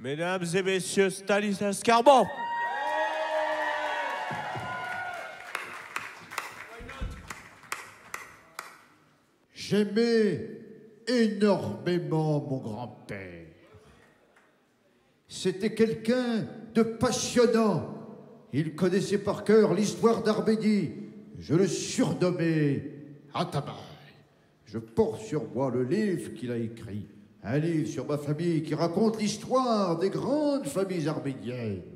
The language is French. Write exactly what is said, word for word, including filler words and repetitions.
Mesdames et messieurs, Stanislas Carbon. J'aimais énormément mon grand-père. C'était quelqu'un de passionnant. Il connaissait par cœur l'histoire d'Arménie. Je le surnommais Atabaï. Je porte sur moi le livre qu'il a écrit. Un livre sur ma famille qui raconte l'histoire des grandes familles arméniennes.